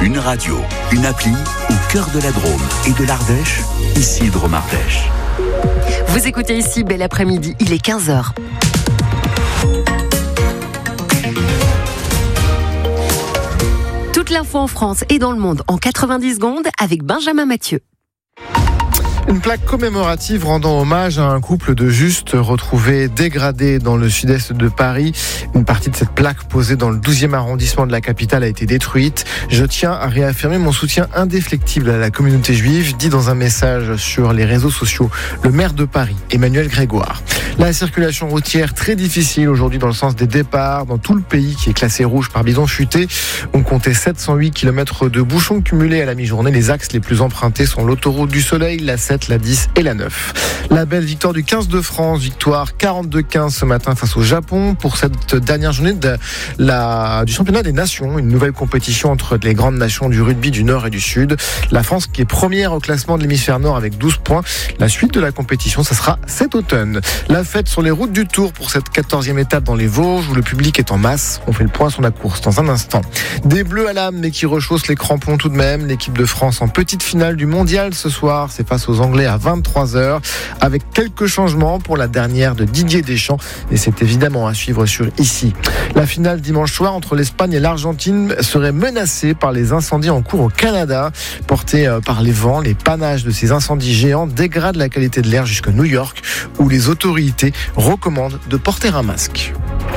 Une radio, une appli au cœur de la Drôme et de l'Ardèche, ici Drôme-Ardèche. Vous écoutez ici Bel Après-midi, il est 15h. Toute l'info en France et dans le monde en 90 secondes avec Benjamin Mathieu. Une plaque commémorative rendant hommage à un couple de justes retrouvés dégradés dans le sud-est de Paris. Une partie de cette plaque posée dans le 12e arrondissement de la capitale a été détruite. Je tiens à réaffirmer mon soutien indéfectible à la communauté juive, dit dans un message sur les réseaux sociaux le maire de Paris, Emmanuel Grégoire. La circulation routière très difficile aujourd'hui dans le sens des départs dans tout le pays qui est classé rouge par bison futé. On comptait 708 km de bouchons cumulés à la mi-journée. Les axes les plus empruntés sont l'autoroute du Soleil, la 7, la 10 et la 9. La belle victoire du 15 de France, victoire 42-15 ce matin face au Japon pour cette dernière journée du championnat des nations, une nouvelle compétition entre les grandes nations du rugby du Nord et du Sud. La France qui est première au classement de l'hémisphère Nord avec 12 points. La suite de la compétition, ça sera cet automne. La fête sur les routes du Tour pour cette 14e étape dans les Vosges où le public est en masse. On fait le point sur la course dans un instant. Des bleus à l'âme mais qui rechaussent les crampons tout de même. L'équipe de France en petite finale du mondial ce soir, c'est face aux Anglais à 23h avec quelques changements pour la dernière de Didier Deschamps et c'est évidemment à suivre sur ici. La finale dimanche soir entre l'Espagne et l'Argentine serait menacée par les incendies en cours au Canada. Portés par les vents, les panaches de ces incendies géants dégradent la qualité de l'air jusqu'à New York où les autorités recommandent de porter un masque.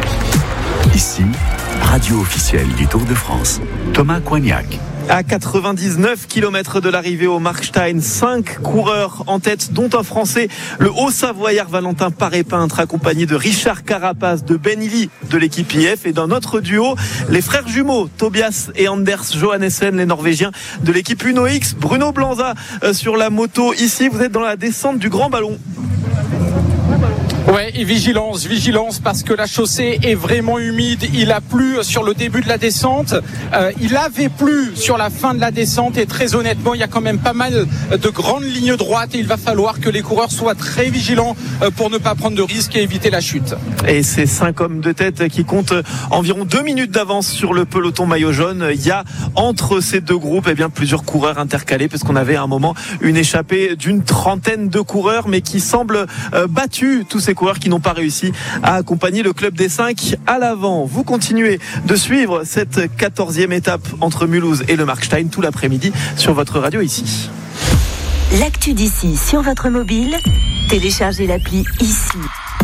Ici, radio officielle du Tour de France, Thomas Coignac. À 99 km de l'arrivée au Markstein, 5 coureurs en tête, dont un Français, le Haut-Savoyard Valentin Paré-Peintre, accompagné de Richard Carapace, de Ben Illy de l'équipe IF et d'un autre duo, les frères jumeaux Tobias et Anders Johannessen, les Norvégiens de l'équipe Uno X. Bruno Blanza sur la moto. Ici, vous êtes dans la descente du Grand Ballon. Ouais, et vigilance parce que la chaussée est vraiment humide. Il a plu sur le début de la descente. Il avait plu sur la fin de la descente et très honnêtement, il y a quand même pas mal de grandes lignes droites et il va falloir que les coureurs soient très vigilants pour ne pas prendre de risques et éviter la chute. Et ces 5 hommes de tête qui comptent environ 2 minutes d'avance sur le peloton maillot jaune. Il y a entre ces deux groupes plusieurs coureurs intercalés parce qu'on avait à un moment une échappée d'une trentaine de coureurs mais qui semblent battus, tous ces coureurs qui n'ont pas réussi à accompagner le club des 5 à l'avant. Vous continuez de suivre cette 14e étape entre Mulhouse et le Markstein tout l'après-midi sur votre radio ici. L'actu d'ici sur votre mobile, téléchargez l'appli ici.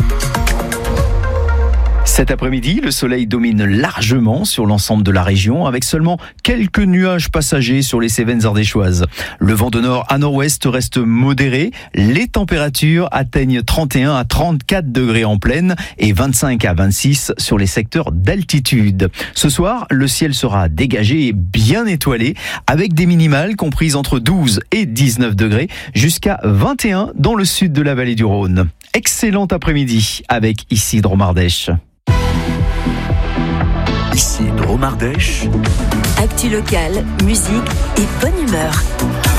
Cet après-midi, le soleil domine largement sur l'ensemble de la région avec seulement quelques nuages passagers sur les Cévennes ardéchoises. Le vent de nord à nord-ouest reste modéré. Les températures atteignent 31 à 34 degrés en plaine et 25 à 26 sur les secteurs d'altitude. Ce soir, le ciel sera dégagé et bien étoilé avec des minimales comprises entre 12 et 19 degrés jusqu'à 21 dans le sud de la vallée du Rhône. Excellent après-midi avec ici Drôme-Ardèche. Ici Drôme-Ardèche. Actu locale, musique et bonne humeur.